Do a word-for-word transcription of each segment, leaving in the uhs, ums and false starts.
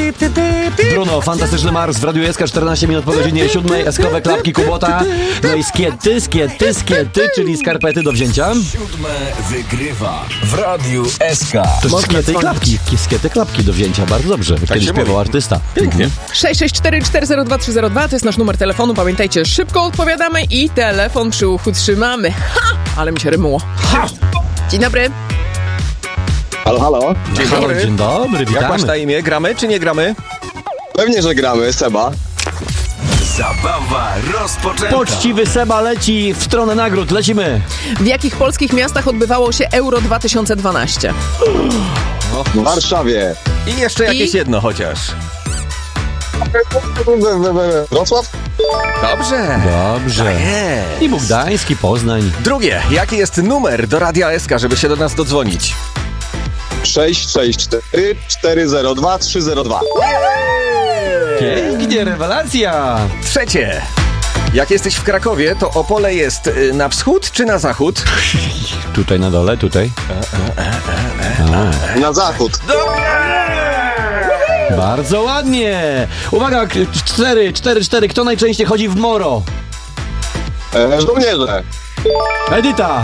Bruno, Fantastyczny Mars w Radiu S K, czternaście minut po godzinie siódmej, eskowe klapki Kubota, no i skiety, skiety, skiety, czyli skarpety do wzięcia. Siódme wygrywa w Radiu S K. To skiety i klapki, skiety, klapki do wzięcia, bardzo dobrze, tak kiedyś śpiewał artysta. Pięknie. sześć sześć cztery cztery zero dwa trzy zero dwa to jest nasz numer telefonu, pamiętajcie, szybko odpowiadamy i telefon przy uchu trzymamy. Ha! Ale mi się rymuło. Ha! Dzień dobry. Halo, halo. Dzień Halo, dobry. dzień dobry, Jak masz na witamy. imię? Gramy czy nie gramy? Pewnie, że gramy, Seba. Zabawa rozpoczęta. Poczciwy Seba leci w stronę nagród, lecimy. W jakich polskich miastach odbywało się Euro dwa tysiące dwanaście? W Warszawie. I jeszcze jakieś I? jedno chociaż. Wrocław? Dobrze. Dobrze. Jest. I Bogdański, Poznań. Drugie. Jaki jest numer do Radia S K, żeby się do nas dodzwonić? sześć sześć cztery cztery zero dwa trzy zero dwa. Pięknie, rewelacja. Trzecie. Jak jesteś w Krakowie, to Opole jest y, na wschód czy na zachód? Tutaj na dole, tutaj. Na zachód. Bardzo ładnie. Uwaga, k- cztery, cztery, cztery. Kto najczęściej chodzi w moro? E, żołnierze. Edyta.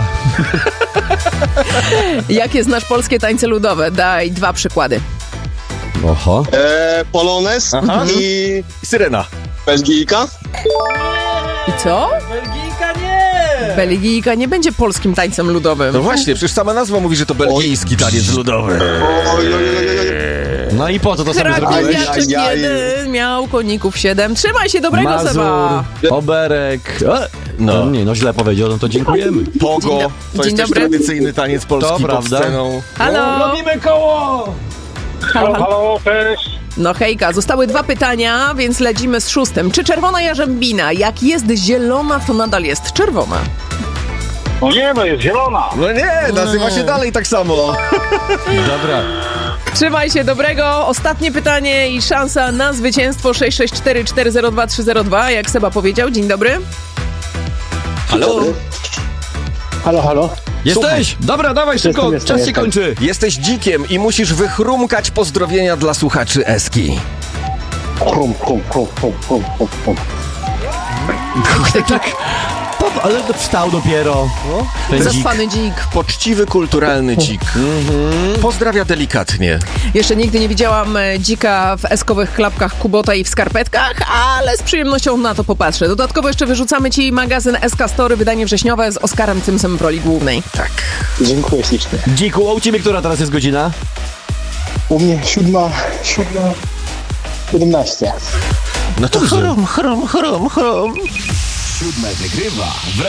Jakie znasz polskie tańce ludowe? Daj dwa przykłady. Oho. E, Polones Aha. i Syrena. Belgijka. I co? Belgijka nie. Belgijka nie będzie polskim tańcem ludowym. No właśnie, przecież sama nazwa mówi, że to belgijski taniec ludowy. Oj, oj, oj, oj, oj. No i po co to sobie zrobiłeś? Krakowiaczek Ajajaj. jeden miał koników siedem. Trzymaj się, dobrego Mazur, Seba. Oberek. E, No. no. Nie, no źle powiedział, no to dziękujemy. Pogo. Dzień do- To Dzień jest też dobry. tradycyjny taniec polski To pod prawda. sceną. Halo. Robimy koło. Halo, halo. Halo, cześć. No hejka, zostały dwa pytania, więc lecimy z szóstym. Czy czerwona jarzębina, jak jest zielona, to nadal jest czerwona? No nie, no jest zielona. No nie, nazywa się dalej tak samo. Dobra. Trzymaj się, dobrego. Ostatnie pytanie i szansa na zwycięstwo sześć sześć cztery cztery zero dwa trzy zero dwa. Jak Seba powiedział, dzień dobry. Halo? Halo, halo. Jesteś? Dobra, dawaj szybko, Jestem, jestem, czas się jestem. kończy. Jesteś dzikiem i musisz wychrumkać pozdrowienia dla słuchaczy Eski. Chrum, chrum, chrum, chrum, chrum, chrum, chrum. Tak, po, ale to wstał dopiero. Ten dzik. Zaspany dzik. Poczciwy, kulturalny dzik. Pozdrawia delikatnie. Jeszcze nigdy nie widziałam e, dzika w eskowych klapkach Kubota i w skarpetkach, ale z przyjemnością na to popatrzę. Dodatkowo jeszcze wyrzucamy ci magazyn S K Story, wydanie wrześniowe z Oskarem Cymsem w roli głównej. Tak. Dziękuję ślicznie. Dziku, a u ciebie która teraz jest godzina? U mnie siódma, siódma, siedemnaście. No to chrum, chrum, chrum, chrum. Siódme wygrywa w